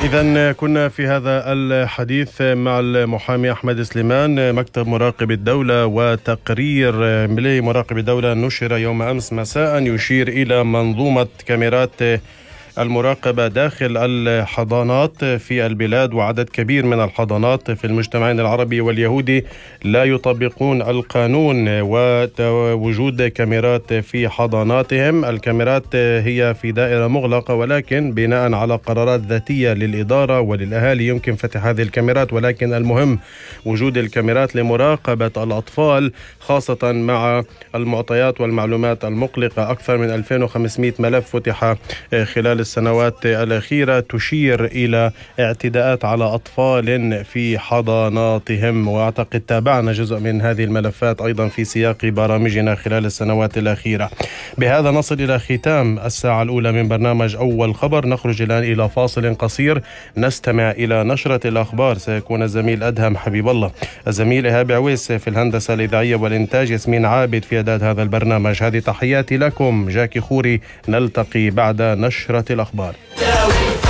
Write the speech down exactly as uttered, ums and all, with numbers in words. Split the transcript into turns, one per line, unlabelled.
إذن كنا في هذا الحديث مع المحامي أحمد سليمان، مكتب مراقب الدولة، وتقرير لمراقب الدولة نشر يوم أمس مساء يشير إلى منظومة كاميرات المراقبة داخل الحضانات في البلاد، وعدد كبير من الحضانات في المجتمعين العربي واليهودي لا يطبقون القانون ووجود كاميرات في حضاناتهم. الكاميرات هي في دائرة مغلقة، ولكن بناء على قرارات ذاتية للإدارة وللأهالي يمكن فتح هذه الكاميرات، ولكن المهم وجود الكاميرات لمراقبة الأطفال، خاصة مع المعطيات والمعلومات المقلقة. أكثر من ألفين وخمسمائة ملف فتح خلال السنوات الأخيرة تشير إلى اعتداءات على أطفال في حضاناتهم، وأعتقد تابعنا جزء من هذه الملفات أيضا في سياق برامجنا خلال السنوات الأخيرة. بهذا نصل إلى ختام الساعة الأولى من برنامج أول خبر. نخرج الآن إلى فاصل قصير نستمع إلى نشرة الأخبار، سيكون الزميل أدهم حبيب الله، الزميل إيهاب عويس في الهندسة الإذاعية والإنتاج، ياسمين عابد في إعداد هذا البرنامج. هذه تحياتي لكم، جاكي خوري. نلتقي بعد نشرة الأخبار.